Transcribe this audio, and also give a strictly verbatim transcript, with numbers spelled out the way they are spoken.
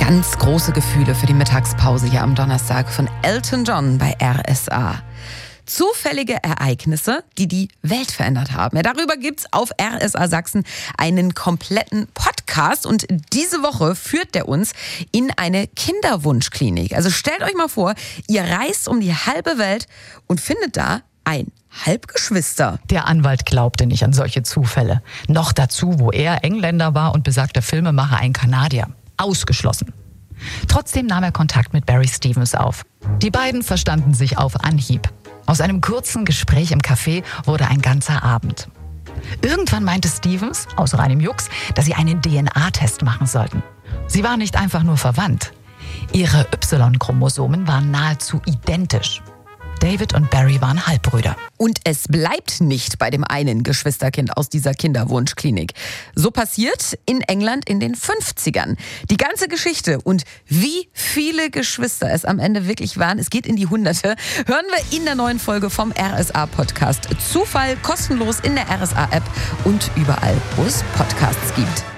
Ganz große Gefühle für die Mittagspause hier am Donnerstag von Elton John bei R S A. Zufällige Ereignisse, die die Welt verändert haben. Ja, darüber gibt's auf R S A Sachsen einen kompletten Podcast und diese Woche führt der uns in eine Kinderwunschklinik. Also stellt euch mal vor, ihr reist um die halbe Welt und findet da ein Halbgeschwister. Der Anwalt glaubte nicht an solche Zufälle. Noch dazu, wo er Engländer war und besagter Filmemacher ein Kanadier. Ausgeschlossen. Trotzdem nahm er Kontakt mit Barry Stevens auf. Die beiden verstanden sich auf Anhieb. Aus einem kurzen Gespräch im Café wurde ein ganzer Abend. Irgendwann meinte Stevens, aus reinem Jux, dass sie einen D N A-Test machen sollten. Sie waren nicht einfach nur verwandt. Ihre Y-Chromosomen waren nahezu identisch. David und Barry waren Halbbrüder. Und es bleibt nicht bei dem einen Geschwisterkind aus dieser Kinderwunschklinik. So passiert in England in den fünfzigern. Die ganze Geschichte und wie viele Geschwister es am Ende wirklich waren, es geht in die Hunderte, hören wir in der neuen Folge vom R S A-Podcast. Zufall kostenlos in der R S A-App und überall, wo es Podcasts gibt.